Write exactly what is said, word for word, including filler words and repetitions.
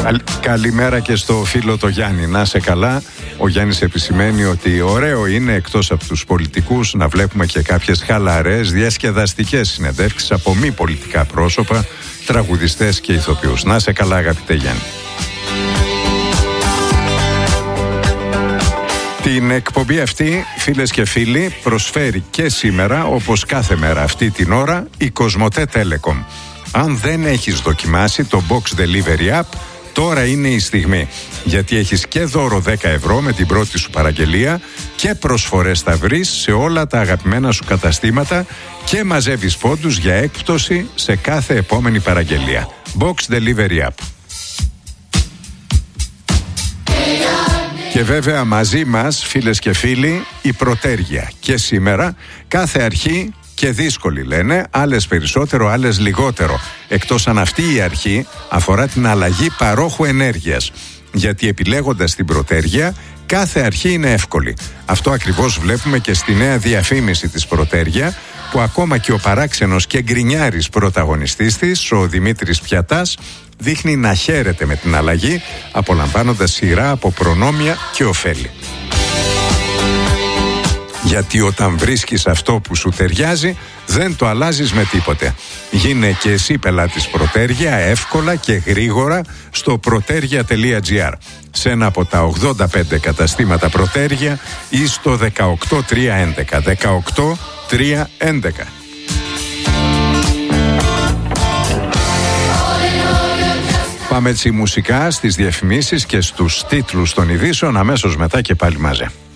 Καλημέρα και στο φίλο το Γιάννη. Να σε καλά. Ο Γιάννης επισημαίνει ότι ωραίο είναι, εκτός από τους πολιτικούς, να βλέπουμε και κάποιες χαλαρές διασκεδαστικές συνεντεύξεις από μη πολιτικά πρόσωπα, τραγουδιστές και ηθοποιούς. Να σε καλά, αγαπητέ Γιάννη. Την εκπομπή αυτή, φίλες και φίλοι, προσφέρει και σήμερα, όπως κάθε μέρα αυτή την ώρα, η Κοσμοτέ Telecom. Αν δεν έχεις δοκιμάσει το Box Delivery App, τώρα είναι η στιγμή, γιατί έχεις και δώρο δέκα ευρώ με την πρώτη σου παραγγελία και προσφορές θα βρεις σε όλα τα αγαπημένα σου καταστήματα και μαζεύεις πόντους για έκπτωση σε κάθε επόμενη παραγγελία. Box Delivery App. Και βέβαια μαζί μας, φίλες και φίλοι, η Πρωτέργεια. Και σήμερα κάθε αρχή και δύσκολη λένε, άλλες περισσότερο, άλλες λιγότερο. Εκτός αν αυτή η αρχή αφορά την αλλαγή παρόχου ενέργειας. Γιατί επιλέγοντας την Πρωτέργεια, κάθε αρχή είναι εύκολη. Αυτό ακριβώς βλέπουμε και στη νέα διαφήμιση της Πρωτέργεια, που ακόμα και ο παράξενος και γκρινιάρης πρωταγωνιστής της, ο Δημήτρης Πιατάς, δείχνει να χαίρεται με την αλλαγή, απολαμβάνοντας σειρά από προνόμια και ωφέλη. Γιατί όταν βρίσκεις αυτό που σου ταιριάζει, δεν το αλλάζεις με τίποτε. Γίνε και εσύ πελάτης Πρωτέργεια εύκολα και γρήγορα στο πρωτέργεια τελεία τζι άρ, σε ένα από τα ογδόντα πέντε καταστήματα Πρωτέργεια ή στο δεκαοκτώ τρία έντεκα. δεκαοκτώ τρία έντεκα. Πάμε έτσι μουσικά στις διαφημίσεις και στους τίτλους των ειδήσεων, αμέσως μετά και πάλι μαζί.